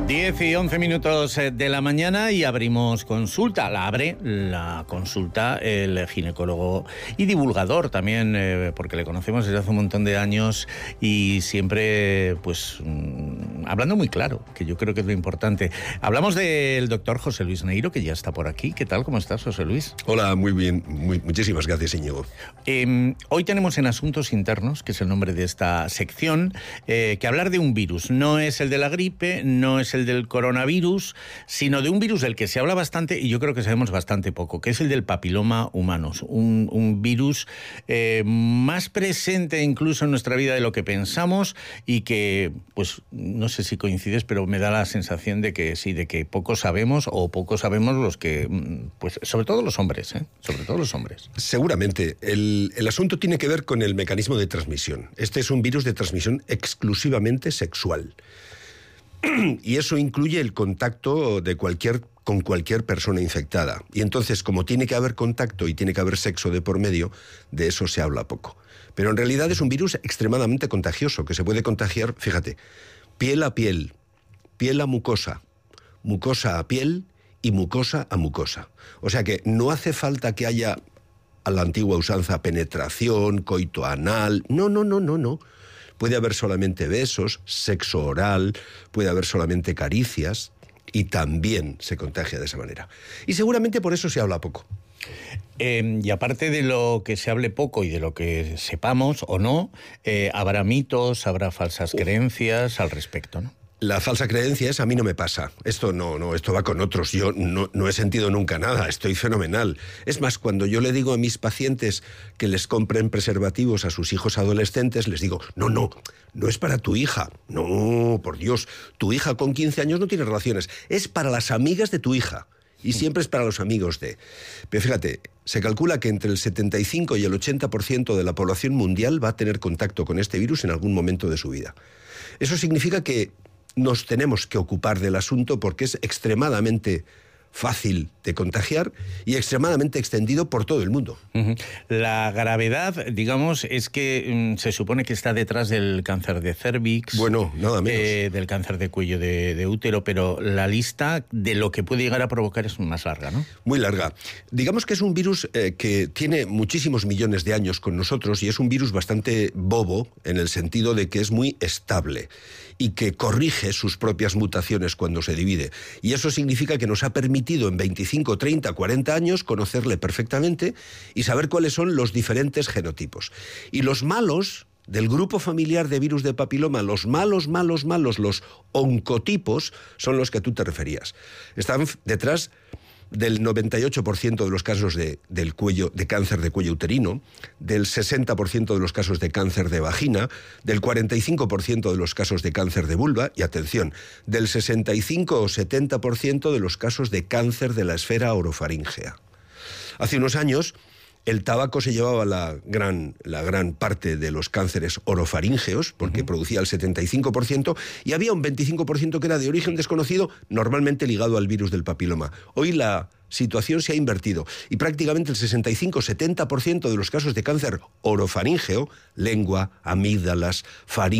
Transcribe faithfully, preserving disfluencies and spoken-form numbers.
diez y once minutos de la mañana y abrimos consulta. La abre la consulta el ginecólogo y divulgador también, eh, porque le conocemos desde hace un montón de años y siempre, pues, mmm, hablando muy claro, que yo creo que es lo importante. Hablamos del doctor José Luis Neiro, que ya está por aquí. ¿Qué tal? ¿Cómo estás, José Luis? Hola, muy bien. Muy, muchísimas gracias, Íñigo. Eh, hoy tenemos en Asuntos Internos, que es el nombre de esta sección, eh, que hablar de un virus. No es el de la gripe, no es el del coronavirus, sino de un virus del que se habla bastante y yo creo que sabemos bastante poco, que es el del papiloma humano. Un, un virus eh, más presente incluso en nuestra vida de lo que pensamos y que, pues, no sé si coincides, pero me da la sensación de que sí, de que poco sabemos o poco sabemos los que, pues, sobre todo los hombres, ¿eh? Sobre todo los hombres. Seguramente. El, el asunto tiene que ver con el mecanismo de transmisión. Este es un virus de transmisión exclusivamente sexual. Y eso incluye el contacto de cualquier, con cualquier persona infectada. Y entonces, como tiene que haber contacto y tiene que haber sexo de por medio, de eso se habla poco. Pero en realidad es un virus extremadamente contagioso, que se puede contagiar, fíjate, piel a piel, piel a mucosa, mucosa a piel y mucosa a mucosa. O sea que no hace falta que haya, a la antigua usanza, penetración, coito anal. No, no, no, no, no. Puede haber solamente besos, sexo oral, puede haber solamente caricias y también se contagia de esa manera. Y seguramente por eso se habla poco. Eh, y aparte de lo que se hable poco y de lo que sepamos o no, eh, habrá mitos, habrá falsas Uf. creencias al respecto, ¿no? La falsa creencia es: a mí no me pasa. Esto no, no, esto va con otros. Yo no, no he sentido nunca nada, estoy fenomenal. Es más, cuando yo le digo a mis pacientes que les compren preservativos a sus hijos adolescentes, les digo, no, no, no es para tu hija. No, por Dios, tu hija con quince años no tiene relaciones. Es para las amigas de tu hija. Y siempre es para los amigos de... Pero fíjate, se calcula que entre el setenta y cinco y el ochenta por ciento de la población mundial va a tener contacto con este virus en algún momento de su vida. Eso significa que nos tenemos que ocupar del asunto porque es extremadamente fácil de contagiar y extremadamente extendido por todo el mundo. Uh-huh. La gravedad, digamos, es que um, se supone que está detrás del cáncer de cérvix. Bueno, nada menos. Eh, del cáncer de cuello de, de útero, pero la lista de lo que puede llegar a provocar es más larga, ¿no? Muy larga. Digamos que es un virus eh, que tiene muchísimos millones de años con nosotros y es un virus bastante bobo en el sentido de que es muy estable y que corrige sus propias mutaciones cuando se divide. Y eso significa que nos ha permitido en veinticinco, treinta, cuarenta años conocerle perfectamente y saber cuáles son los diferentes genotipos. Y los malos del grupo familiar de virus de papiloma, los malos, malos, malos, los oncotipos, son los que tú te referías. Están detrás del noventa y ocho por ciento de los casos de, del cuello, de cáncer de cuello uterino, del sesenta por ciento de los casos de cáncer de vagina, del cuarenta y cinco por ciento de los casos de cáncer de vulva y, atención, del sesenta y cinco o setenta por ciento de los casos de cáncer de la esfera orofaríngea. Hace unos años, el tabaco se llevaba la gran, la gran parte de los cánceres orofaríngeos, porque uh-huh. producía el setenta y cinco por ciento, y había un veinticinco por ciento que era de origen desconocido, normalmente ligado al virus del papiloma. Hoy la situación se ha invertido, y prácticamente el sesenta y cinco a setenta por ciento de los casos de cáncer orofaríngeo, lengua, amígdalas, faringe,